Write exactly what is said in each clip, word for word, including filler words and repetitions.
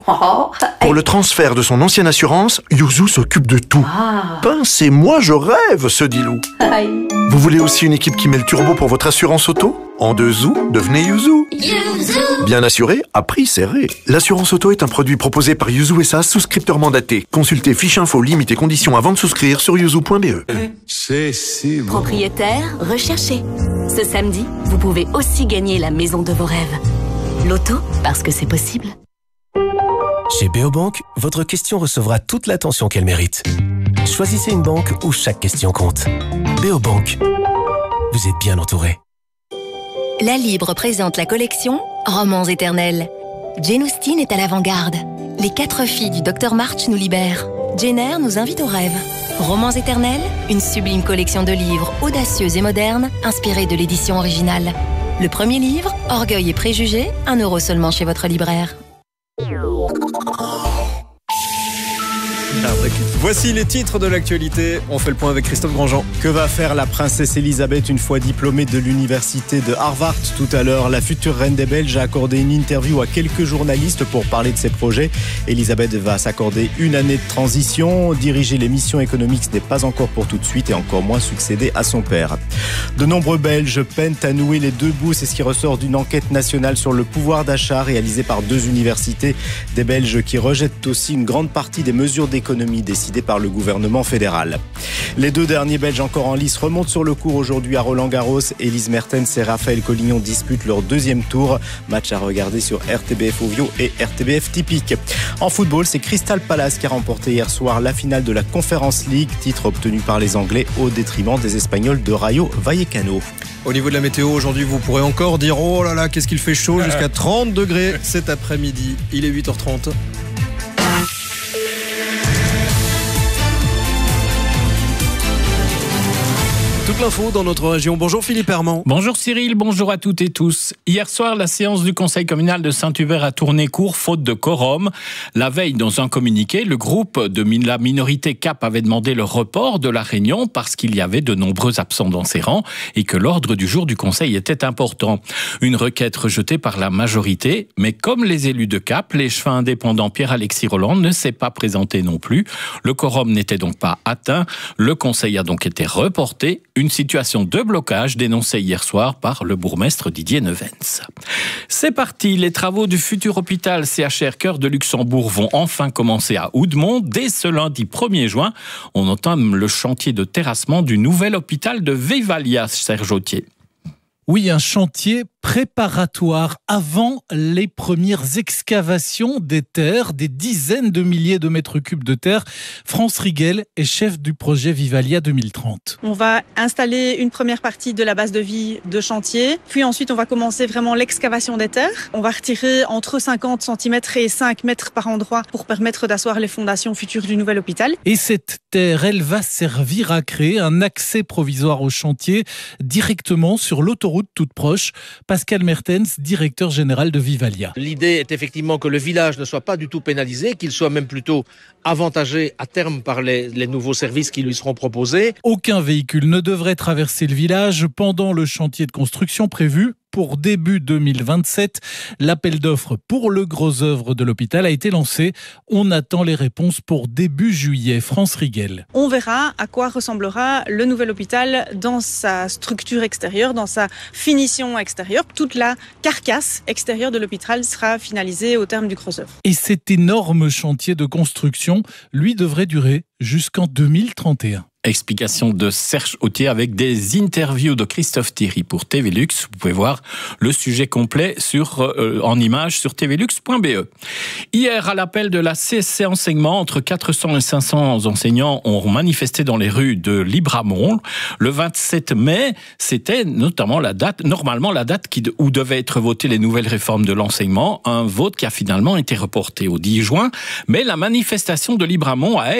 Pour le transfert de son ancienne assurance, Yuzu s'occupe de tout. Ah. Pince et moi, je rêve, se dit Lou. Aïe. Vous voulez aussi une équipe qui met le turbo pour votre assurance auto? En deux zou, devenez Yuzu. Yuzu. Bien assuré, à prix serré. L'assurance auto est un produit proposé par Yuzu S A, souscripteur mandaté. Consultez fiche info, limites et conditions avant de souscrire sur yuzu point b e. C'est si bon. Propriétaire, recherché. Ce samedi, vous pouvez aussi gagner la maison de vos rêves. L'auto, parce que c'est possible. Chez Beobank, votre question recevra toute l'attention qu'elle mérite. Choisissez une banque où chaque question compte. Beobank. Vous êtes bien entouré. La Libre présente la collection Romans éternels. Jane Austen est à l'avant-garde. Les quatre filles du docteur March nous libèrent. Jane Eyre nous invite au rêve. Romans éternels, une sublime collection de livres audacieux et modernes, inspirés de l'édition originale. Le premier livre, Orgueil et préjugés, un euro seulement chez votre libraire. Voici les titres de l'actualité. On fait le point avec Christophe Grandjean. Que va faire la princesse Elisabeth une fois diplômée de l'université de Harvard? Tout à l'heure, la future reine des Belges a accordé une interview à quelques journalistes pour parler de ses projets. Elisabeth va s'accorder une année de transition. Diriger les missions économiques, ce n'est pas encore pour tout de suite et encore moins succéder à son père. De nombreux Belges peinent à nouer les deux bouts. C'est ce qui ressort d'une enquête nationale sur le pouvoir d'achat réalisée par deux universités. Des Belges qui rejettent aussi une grande partie des mesures d'économie décidées par le gouvernement fédéral. Les deux derniers Belges encore en lice remontent sur le court aujourd'hui à Roland-Garros. Elise Mertens et Raphaël Collignon disputent leur deuxième tour. Match à regarder sur R T B F Ovio et R T B F Typique. En football, c'est Crystal Palace qui a remporté hier soir la finale de la Conference League, titre obtenu par les Anglais au détriment des Espagnols de Rayo Vallecano. Au niveau de la météo, aujourd'hui, vous pourrez encore dire « Oh là là, qu'est-ce qu'il fait chaud » jusqu'à trente degrés cet après-midi. Il est huit heures trente. Toute l'info dans notre région. Bonjour Philippe Herman. Bonjour Cyril, bonjour à toutes et tous. Hier soir, la séance du conseil communal de Saint-Hubert a tourné court faute de quorum. La veille, dans un communiqué, le groupe de la minorité C A P avait demandé le report de la réunion parce qu'il y avait de nombreux absents dans ses rangs et que l'ordre du jour du conseil était important. Une requête rejetée par la majorité, mais comme les élus de C A P, l'échevin indépendant Pierre-Alexis Roland ne s'est pas présenté non plus. Le quorum n'était donc pas atteint. Le conseil a donc été reporté. Une situation de blocage dénoncée hier soir par le bourgmestre Didier Neuvens. C'est parti, les travaux du futur hôpital C H R Cœur de Luxembourg vont enfin commencer à Oudemont. Dès ce lundi premier juin, on entame le chantier de terrassement du nouvel hôpital de Vévalia, Serge Autier. Oui, un chantier préparatoire avant les premières excavations des terres, des dizaines de milliers de mètres cubes de terre. France Riguel est chef du projet Vivalia deux mille trente. On va installer une première partie de la base de vie de chantier, puis ensuite on va commencer vraiment l'excavation des terres. On va retirer entre cinquante centimètres et cinq mètres par endroit pour permettre d'asseoir les fondations futures du nouvel hôpital. Et cette terre, elle va servir à créer un accès provisoire au chantier directement sur l'autoroute toute proche. Pascal Mertens, directeur général de Vivalia. L'idée est effectivement que le village ne soit pas du tout pénalisé, qu'il soit même plutôt avantagé à terme par les, les nouveaux services qui lui seront proposés. Aucun véhicule ne devrait traverser le village pendant le chantier de construction prévu pour début deux mille vingt-sept. L'appel d'offres pour le gros œuvre de l'hôpital a été lancé. On attend les réponses pour début juillet. France Riguel. On verra à quoi ressemblera le nouvel hôpital dans sa structure extérieure, dans sa finition extérieure. Toute la carcasse extérieure de l'hôpital sera finalisée au terme du gros œuvre. Et cet énorme chantier de construction, lui, devrait durer jusqu'en deux mille trente et un. Explication de Serge Autier avec des interviews de Christophe Thierry pour T V Lux. Vous pouvez voir le sujet complet sur, euh, en images sur t v lux point b e. Hier, à l'appel de la C S C Enseignement, entre quatre cents et cinq cents enseignants ont manifesté dans les rues de Libramont. Le vingt-sept mai, c'était notamment la date, normalement la date qui, où devaient être votées les nouvelles réformes de l'enseignement. Un vote qui a finalement été reporté au dix juin. Mais la manifestation de Libramont a, elle, été maintenue.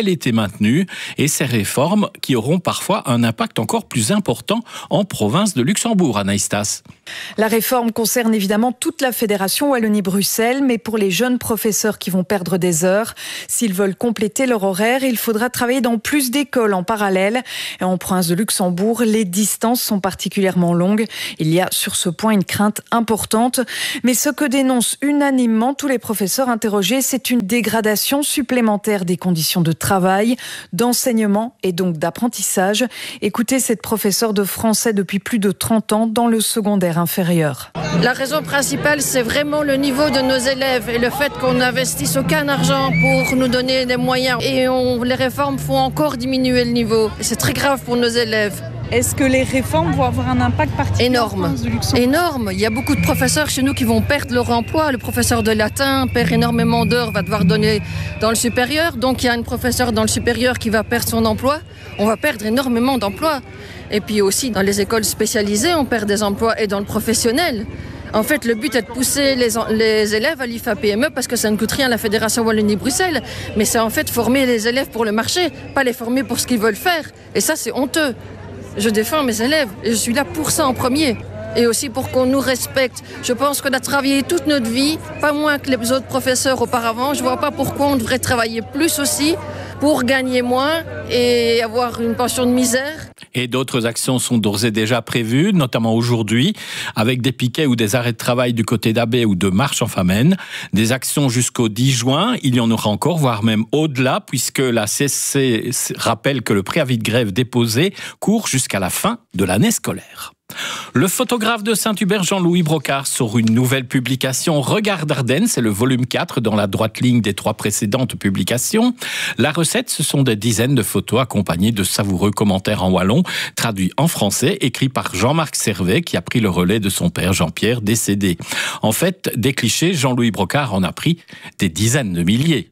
maintenues et ces réformes qui auront parfois un impact encore plus important en province de Luxembourg, Anaïstas. La réforme concerne évidemment toute la fédération Wallonie-Bruxelles, mais pour les jeunes professeurs qui vont perdre des heures, s'ils veulent compléter leur horaire, il faudra travailler dans plus d'écoles en parallèle. Et en province de Luxembourg, les distances sont particulièrement longues. Il y a sur ce point une crainte importante. Mais ce que dénoncent unanimement tous les professeurs interrogés, c'est une dégradation supplémentaire des conditions de travail, d'enseignement et donc d'apprentissage. Écoutez cette professeure de français depuis plus de trente ans dans le secondaire inférieur. La raison principale, c'est vraiment le niveau de nos élèves et le fait qu'on n'investisse aucun argent pour nous donner des moyens. Et on, les réformes font encore diminuer le niveau. Et c'est très grave pour nos élèves. Est-ce que les réformes vont avoir un impact particulier? Énorme, énorme. Il y a beaucoup de professeurs chez nous qui vont perdre leur emploi. Le professeur de latin perd énormément d'heures, va devoir donner dans le supérieur. Donc il y a une professeure dans le supérieur qui va perdre son emploi. On va perdre énormément d'emplois. Et puis aussi dans les écoles spécialisées, on perd des emplois et dans le professionnel. En fait, le but est de pousser les, les élèves à l'I F A P M E parce que ça ne coûte rien à la Fédération Wallonie-Bruxelles. Mais c'est en fait former les élèves pour le marché, pas les former pour ce qu'ils veulent faire. Et ça, c'est honteux. Je défends mes élèves et je suis là pour ça en premier. Et aussi pour qu'on nous respecte. Je pense qu'on a travaillé toute notre vie, pas moins que les autres professeurs auparavant. Je ne vois pas pourquoi on devrait travailler plus aussi pour gagner moins et avoir une pension de misère. Et d'autres actions sont d'ores et déjà prévues, notamment aujourd'hui, avec des piquets ou des arrêts de travail du côté d'Abbé ou de Marche-en-Famenne. Des actions jusqu'au dix juin, il y en aura encore, voire même au-delà, puisque la C C rappelle que le préavis de grève déposé court jusqu'à la fin de l'année scolaire. Le photographe de Saint-Hubert, Jean-Louis Brocard, sort une nouvelle publication Regard d'Ardennes, c'est le volume quatre dans la droite ligne des trois précédentes publications. La recette, ce sont des dizaines de photos accompagnées de savoureux commentaires en wallon, traduits en français, écrits par Jean-Marc Servet, qui a pris le relais de son père Jean-Pierre, décédé. En fait, des clichés, Jean-Louis Brocard en a pris des dizaines de milliers.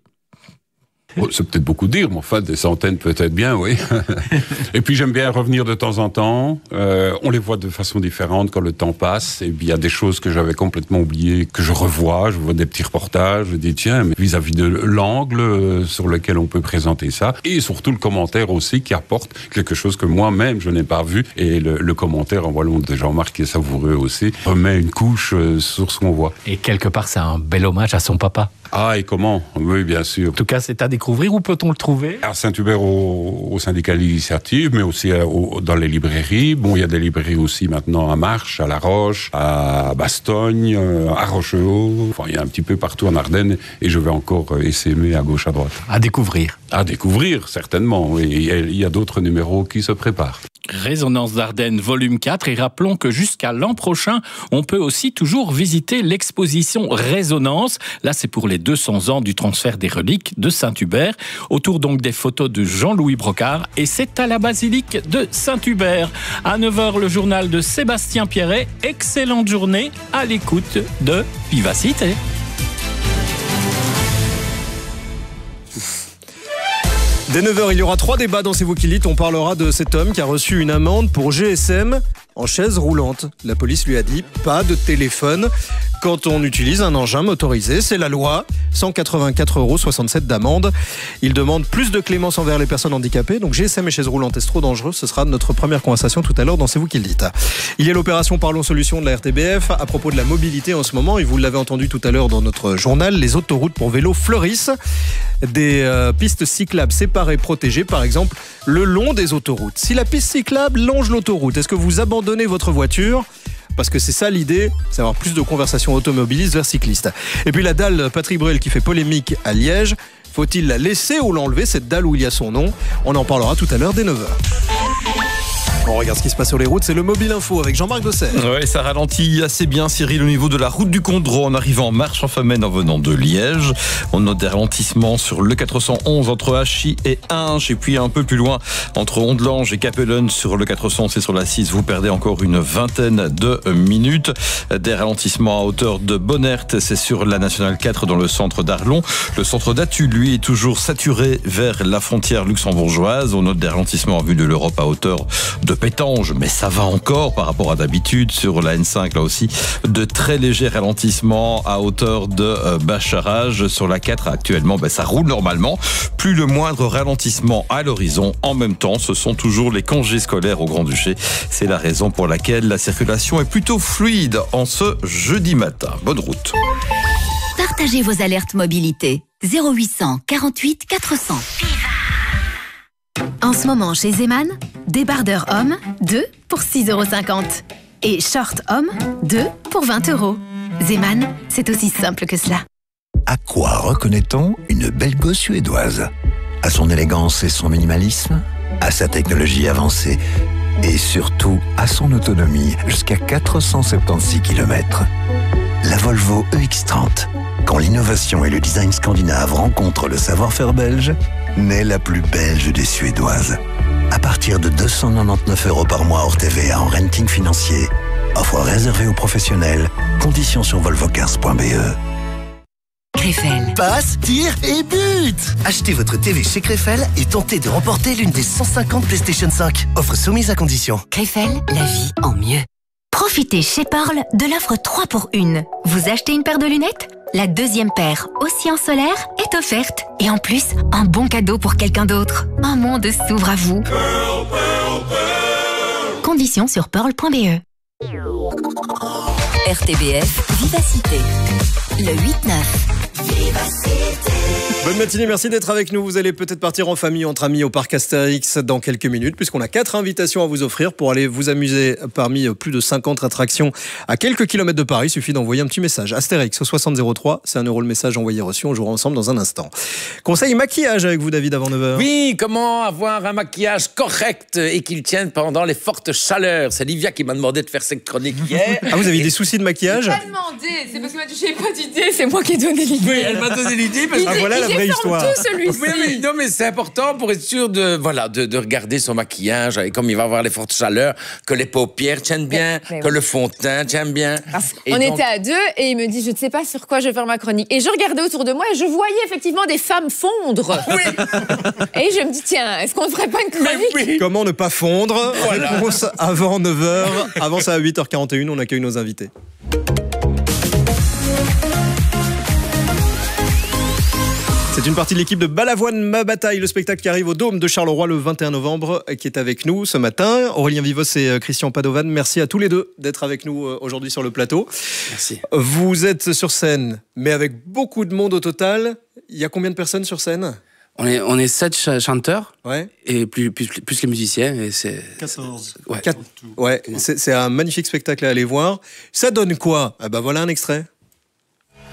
Oh, c'est peut-être beaucoup dire, mais enfin, des centaines peut-être bien, oui. Et puis j'aime bien revenir de temps en temps. Euh, on les voit de façon différente quand le temps passe. Et puis il y a des choses que j'avais complètement oubliées, que je revois. Je vois des petits reportages. Je dis, tiens, mais vis-à-vis de l'angle sur lequel on peut présenter ça. Et surtout le commentaire aussi qui apporte quelque chose que moi-même je n'ai pas vu. Et le, le commentaire en wallon de Jean-Marc, qui est savoureux aussi, remet une couche sur ce qu'on voit. Et quelque part, c'est un bel hommage à son papa. Ah, et comment? Oui, bien sûr. En tout cas, c'est à découvrir. Où peut-on le trouver? À Saint-Hubert, au, au syndicat d'initiative, mais aussi au, dans les librairies. Bon, il y a des librairies aussi maintenant à Marche, à La Roche, à Bastogne, à Rochehaut. Enfin, il y a un petit peu partout en Ardennes. Et je vais encore essaimer à gauche, à droite. À découvrir. À découvrir, certainement. Et il y a d'autres numéros qui se préparent. Résonance d'Ardennes, volume quatre. Et rappelons que jusqu'à l'an prochain, on peut aussi toujours visiter l'exposition Résonance. Là, c'est pour les deux cents ans du transfert des reliques de Saint-Hubert. Autour donc des photos de Jean-Louis Brocard. Et c'est à la basilique de Saint-Hubert. À neuf heures, le journal de Sébastien Pierret. Excellente journée à l'écoute de Vivacité. Dès neuf heures, il y aura trois débats dans C'est vous qui le dites. On parlera de cet homme qui a reçu une amende pour G S M en chaise roulante. La police lui a dit pas de téléphone quand on utilise un engin motorisé. C'est la loi. cent quatre-vingt-quatre euros soixante-sept d'amende. Il demande plus de clémence envers les personnes handicapées. Donc G S M et chaise roulante, est-ce trop dangereux? Ce sera notre première conversation tout à l'heure dans C'est vous qui le dites. Il y a l'opération Parlons Solutions de la R T B F à propos de la mobilité en ce moment. Et vous l'avez entendu tout à l'heure dans notre journal, les autoroutes pour vélos fleurissent. Des euh, pistes cyclables séparées, protégées, par exemple, le long des autoroutes. Si la piste cyclable longe l'autoroute, est-ce que vous abandonnez votre voiture? Parce que c'est ça l'idée, c'est avoir plus de conversations automobilistes vers cyclistes. Et puis la dalle Patrick Bruel qui fait polémique à Liège. Faut-il la laisser ou l'enlever, cette dalle où il y a son nom? On en parlera tout à l'heure dès neuf heures. On regarde ce qui se passe sur les routes, c'est le Mobile Info avec Jean-Marc Dosset. Oui, ça ralentit assez bien, Cyril, au niveau de la route du Condro en arrivant en Marche-en-Famenne en venant de Liège. On note des ralentissements sur le quatre cent onze entre Hachy et Hinches, et puis un peu plus loin entre Ondelange et Capellen sur le quatre cent onze et sur la six, vous perdez encore une vingtaine de minutes. Des ralentissements à hauteur de Bonnert, c'est sur la nationale quatre dans le centre d'Arlon. Le centre d'Attu, lui, est toujours saturé vers la frontière luxembourgeoise. On note des ralentissements en vue de l'Europe à hauteur de Pétange, mais ça va encore par rapport à d'habitude. Sur la N cinq, là aussi, de très légers ralentissements à hauteur de euh, Bacharach. Sur la quatre, actuellement, ben, ça roule normalement. Plus le moindre ralentissement à l'horizon. En même temps, ce sont toujours les congés scolaires au Grand-Duché. C'est la raison pour laquelle la circulation est plutôt fluide en ce jeudi matin. Bonne route. Partagez vos alertes mobilité. zéro huit cent quarante-huit quatre cents. En ce moment, chez Zeman, débardeur homme, deux pour six euros cinquante. Et short homme, deux pour vingt euros. Zeman, c'est aussi simple que cela. À quoi reconnaît-on une belle gosse suédoise? À son élégance et son minimalisme? À sa technologie avancée? Et surtout, à son autonomie, jusqu'à quatre cent soixante-seize kilomètres. La Volvo E X trente. Quand l'innovation et le design scandinave rencontrent le savoir-faire belge, naît la plus belge des Suédoises. À partir de deux cent quatre-vingt-dix-neuf euros par mois hors T V A en renting financier. Offre réservée aux professionnels. Conditions sur volvocars point b e. Krefel. Passe, tire et but. Achetez votre T V chez Krefel et tentez de remporter l'une des cent cinquante PlayStation cinq. Offre soumise à condition. Krefel, la vie en mieux. Profitez chez Pearl de l'offre trois pour une. Vous achetez une paire de lunettes? La deuxième paire, aussi en solaire, est offerte. Et en plus, un bon cadeau pour quelqu'un d'autre. Un monde s'ouvre à vous. Pearl, Pearl, Pearl. Conditions sur pearl point b e. R T B F, Vivacité. Le huit neuf. Bonne matinée, merci d'être avec nous. Vous allez peut-être partir en famille, entre amis au parc Astérix dans quelques minutes, puisqu'on a quatre invitations à vous offrir pour aller vous amuser parmi plus de cinquante attractions à quelques kilomètres de Paris. Il suffit d'envoyer un petit message. Astérix au soixante zéro trois, c'est un euro le message envoyé reçu. On jouera ensemble dans un instant. Conseil maquillage avec vous, David, avant neuf heures. Oui, comment avoir un maquillage correct et qu'il tienne pendant les fortes chaleurs. C'est Livia qui m'a demandé de faire cette chronique hier. Ah, vous avez et... des soucis de maquillage? Je n'ai pas demandé, c'est parce que je n'ai pas d'idée, c'est moi qui ai donné l'idée. Oui, elle m'a donné l'idée parce que ah, voilà la vraie histoire. Tout celui-ci. Oui, mais, non, mais c'est important pour être sûr de, voilà, de, de regarder son maquillage, et comme il va avoir les fortes chaleurs, que les paupières tiennent bien, mais, mais que oui. le fond de teint tienne bien. Et on donc... était à deux et il me dit, je ne sais pas sur quoi je vais faire ma chronique. Et je regardais autour de moi et je voyais effectivement des femmes fondre. Oui. Et je me dis, tiens, est-ce qu'on ne ferait pas une chronique? Oui. Comment ne pas fondre? Voilà. Réponse avant neuf heures. Avant ça, à huit heures quarante et une, on accueille nos invités. C'est une partie de l'équipe de Balavoine Ma Bataille, le spectacle qui arrive au Dôme de Charleroi le vingt et un novembre, qui est avec nous ce matin. Aurélien Vivos et Christian Padovan, merci à tous les deux d'être avec nous aujourd'hui sur le plateau. Merci. Vous êtes sur scène, mais avec beaucoup de monde au total. Il y a combien de personnes sur scène? On est, on est sept ch- chanteurs, ouais. et plus, plus, plus les musiciens. Et c'est... quatorze. Ouais, Quatre... ouais. C'est, c'est un magnifique spectacle à aller voir. Ça donne quoi? Ah bah voilà un extrait.